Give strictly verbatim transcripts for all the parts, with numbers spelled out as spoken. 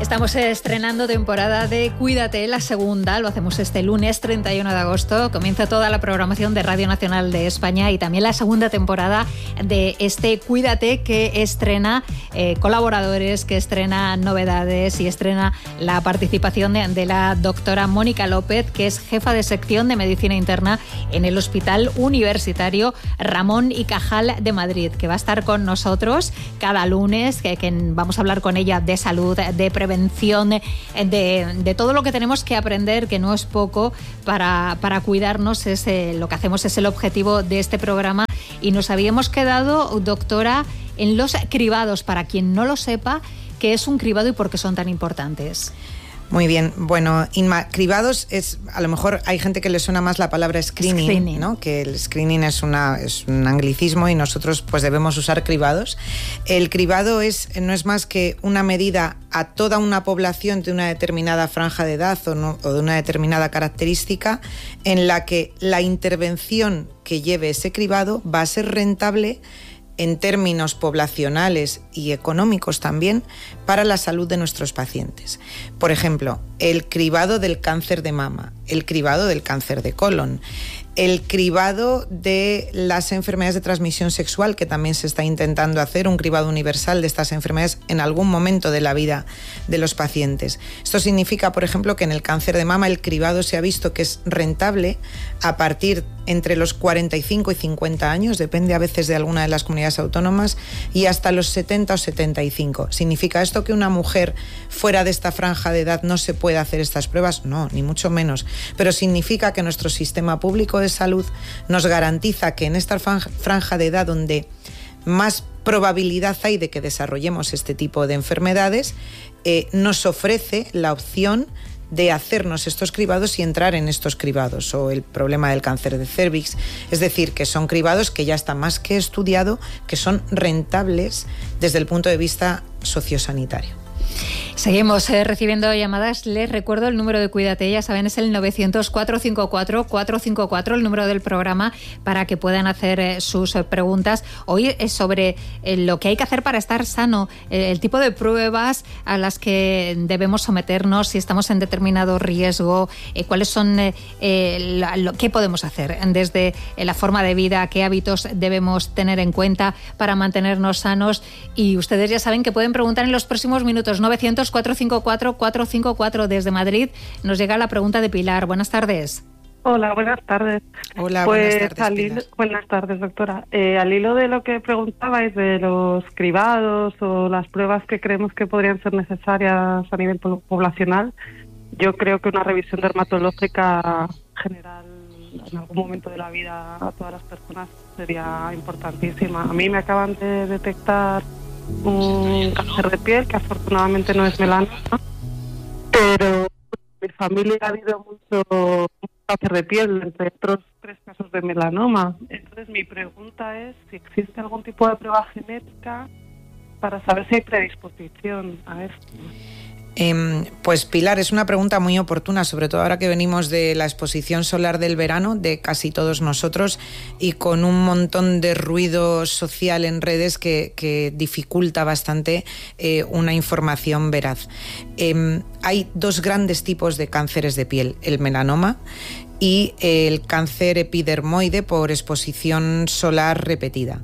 Estamos estrenando temporada de Cuídate, la segunda. Lo hacemos este lunes treinta y uno de agosto. Comienza toda la programación de Radio Nacional de España y también la segunda temporada de este Cuídate, que estrena eh, colaboradores, que estrena novedades y estrena la participación de, de la doctora Mónica López, que es jefa de sección de Medicina Interna en el Hospital Universitario Ramón y Cajal de Madrid, que va a estar con nosotros cada lunes, que, que vamos a hablar con ella de salud, de prevención, de, de todo lo que tenemos que aprender, que no es poco, para, para cuidarnos. Es, eh, lo que hacemos es el objetivo de este programa. Y nos habíamos quedado, doctora, en los cribados. Para quien no lo sepa, ¿qué es un cribado y por qué son tan importantes? Muy bien, bueno, Inma, cribados es, a lo mejor hay gente que le suena más la palabra screening, screening. ¿no? Que el screening es, una, es un anglicismo y nosotros pues debemos usar cribados. El cribado es, no es más que una medida a toda una población de una determinada franja de edad o, no, o de una determinada característica, en la que la intervención que lleve ese cribado va a ser rentable en términos poblacionales y económicos también, para la salud de nuestros pacientes. Por ejemplo, el cribado del cáncer de mama, el cribado del cáncer de colon, el cribado de las enfermedades de transmisión sexual, que también se está intentando hacer un cribado universal de estas enfermedades en algún momento de la vida de los pacientes. Esto significa, por ejemplo, que en el cáncer de mama el cribado se ha visto que es rentable a partir entre los cuarenta y cinco y cincuenta años, depende a veces de alguna de las comunidades autónomas, y hasta los setenta o setenta y cinco. ¿Significa esto que una mujer fuera de esta franja de edad no se puede hacer estas pruebas? No, ni mucho menos. Pero significa que nuestro sistema público de salud nos garantiza que en esta franja de edad donde más probabilidad hay de que desarrollemos este tipo de enfermedades, eh, nos ofrece la opción de hacernos estos cribados y entrar en estos cribados, o el problema del cáncer de cervix. Es decir, que son cribados que ya está más que estudiado, que son rentables desde el punto de vista sociosanitario. Seguimos eh, recibiendo llamadas. Les recuerdo el número de Cuídate, ya saben, es el novecientos, cuatrocientos cincuenta y cuatro, cuatrocientos cincuenta y cuatro, el número del programa para que puedan hacer eh, sus eh, preguntas. Hoy es sobre eh, lo que hay que hacer para estar sano, eh, el tipo de pruebas a las que debemos someternos, si estamos en determinado riesgo, eh, cuáles son, eh, eh, la, lo, qué podemos hacer desde eh, la forma de vida, qué hábitos debemos tener en cuenta para mantenernos sanos. Y ustedes ya saben que pueden preguntar en los próximos minutos. Novecientos, cuatrocientos cincuenta y cuatro, cuatrocientos cincuenta y cuatro. Desde Madrid nos llega la pregunta de Pilar. Buenas tardes. Hola, buenas tardes. Hola, pues, buenas tardes, hilo, buenas tardes, doctora. Eh, al hilo de lo que preguntabais de los cribados o las pruebas que creemos que podrían ser necesarias a nivel poblacional, yo creo que una revisión dermatológica general en algún momento de la vida a todas las personas sería importantísima. A mí me acaban de detectar un cáncer de piel, que afortunadamente no es melanoma, pero en mi familia ha habido mucho cáncer de piel, entre otros tres casos de melanoma. Entonces mi pregunta es si existe algún tipo de prueba genética para saber si hay predisposición a esto. Eh, pues Pilar, es una pregunta muy oportuna, sobre todo ahora que venimos de la exposición solar del verano de casi todos nosotros y con un montón de ruido social en redes que, que dificulta bastante eh, una información veraz. Eh, hay dos grandes tipos de cánceres de piel, el melanoma y el cáncer epidermoide por exposición solar repetida.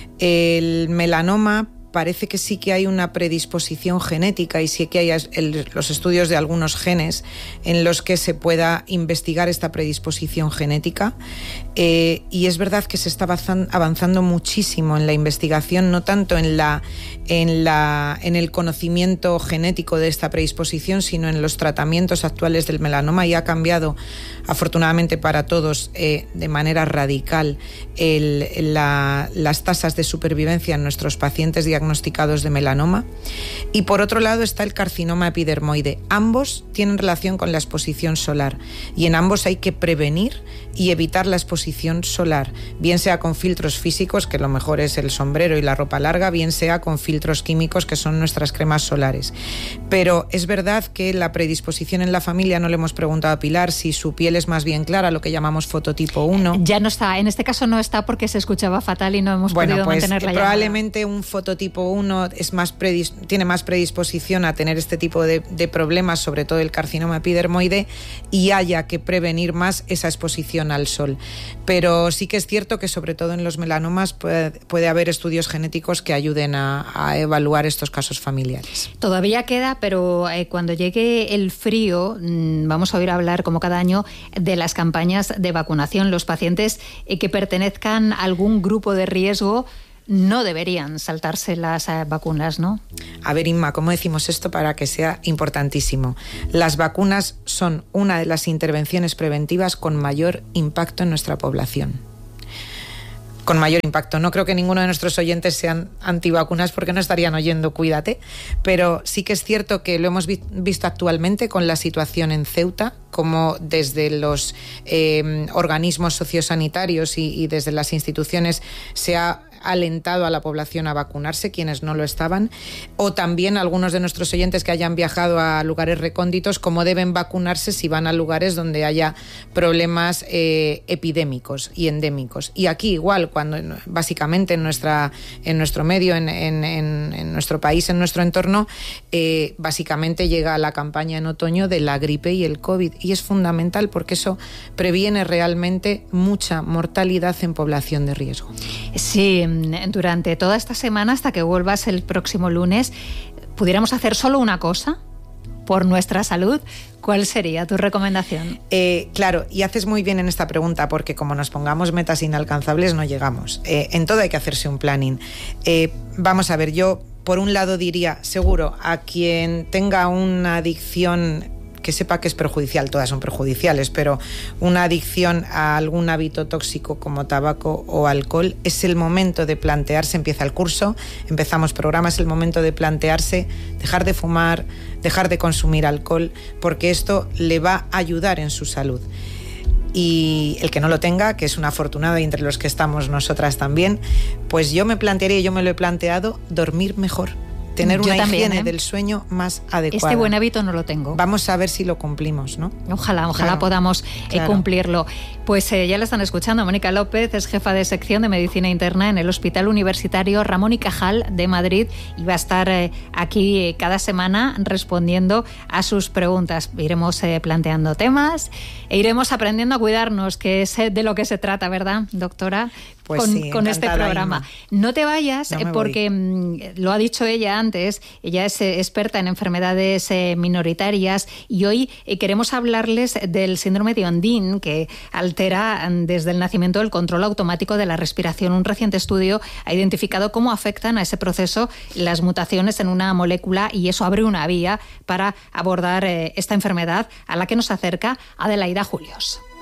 El melanoma parece que sí que hay una predisposición genética y sí que hay el, los estudios de algunos genes en los que se pueda investigar esta predisposición genética. Eh, y es verdad que se está avanzando muchísimo en la investigación, no tanto en, la, en, la, en el conocimiento genético de esta predisposición, sino en los tratamientos actuales del melanoma, y ha cambiado, afortunadamente para todos, eh, de manera radical el, la, las tasas de supervivencia en nuestros pacientes diagnosticados de melanoma. Y por otro lado está el carcinoma epidermoide. Ambos tienen relación con la exposición solar y en ambos hay que prevenir y evitar la exposición solar, bien sea con filtros físicos, que lo mejor es el sombrero y la ropa larga, bien sea con filtros químicos, que son nuestras cremas solares. Pero es verdad que la predisposición en la familia, no le hemos preguntado a Pilar si su piel es más bien clara, lo que llamamos fototipo uno. Ya no está, en este caso no está porque se escuchaba fatal y no hemos bueno, podido pues, mantener la probablemente llamada. Un fototipo uno es más predis- tiene más predisposición a tener este tipo de, de problemas, sobre todo el carcinoma epidermoide, y haya que prevenir más esa exposición al sol. Pero sí que es cierto que sobre todo en los melanomas puede, puede haber estudios genéticos que ayuden a, a evaluar estos casos familiares. Todavía queda, pero eh, cuando llegue el frío mmm, vamos a oír hablar, como cada año, de las campañas de vacunación. Los pacientes eh, que pertenezcan a algún grupo de riesgo no deberían saltarse las eh, vacunas, ¿no? A ver, Inma, ¿cómo decimos esto para que sea importantísimo? Las vacunas son una de las intervenciones preventivas con mayor impacto en nuestra población. Con mayor impacto. No creo que ninguno de nuestros oyentes sean antivacunas porque no estarían oyendo Cuídate, pero sí que es cierto que lo hemos vi- visto actualmente con la situación en Ceuta, como desde los eh, organismos sociosanitarios y, y desde las instituciones se ha alentado a la población a vacunarse, quienes no lo estaban, o también algunos de nuestros oyentes que hayan viajado a lugares recónditos, cómo deben vacunarse si van a lugares donde haya problemas eh, epidémicos y endémicos. Y aquí igual, cuando básicamente en nuestra en nuestro medio, en, en, en, en nuestro país, en nuestro entorno, eh, básicamente llega la campaña en otoño de la gripe y el COVID, y es fundamental porque eso previene realmente mucha mortalidad en población de riesgo. Sí, durante toda esta semana, hasta que vuelvas el próximo lunes, ¿pudiéramos hacer solo una cosa por nuestra salud? ¿Cuál sería tu recomendación? Eh, claro, y haces muy bien en esta pregunta, porque como nos pongamos metas inalcanzables no llegamos. Eh, en todo hay que hacerse un planning. Eh, vamos a ver, yo por un lado diría, seguro, a quien tenga una adicción que sepa que es perjudicial, todas son perjudiciales, pero una adicción a algún hábito tóxico como tabaco o alcohol, es el momento de plantearse, empieza el curso, empezamos programas, es el momento de plantearse dejar de fumar, dejar de consumir alcohol, porque esto le va a ayudar en su salud. Y el que no lo tenga, que es un afortunado y entre los que estamos nosotras también, pues yo me plantearía, yo me lo he planteado, dormir mejor. Tener una también, higiene ¿eh? del sueño más adecuada. Este buen hábito no lo tengo. Vamos a ver si lo cumplimos, ¿no? Ojalá, ojalá Claro, podamos claro. eh, cumplirlo. Pues eh, ya la están escuchando. Mónica López es jefa de sección de Medicina Interna en el Hospital Universitario Ramón y Cajal de Madrid y va a estar eh, aquí eh, cada semana respondiendo a sus preguntas. Iremos eh, planteando temas e iremos aprendiendo a cuidarnos, que es eh, de lo que se trata, ¿verdad, doctora? Pues con, sí, con este programa. Inma. No te vayas, No eh, me porque mm, lo ha dicho ella antes, ella es eh, experta en enfermedades eh, minoritarias y hoy eh, queremos hablarles del síndrome de Ondine, que altera mm, desde el nacimiento el control automático de la respiración. Un reciente estudio ha identificado cómo afectan a ese proceso las mutaciones en una molécula y eso abre una vía para abordar eh, esta enfermedad a la que nos acerca Adelaida Julios.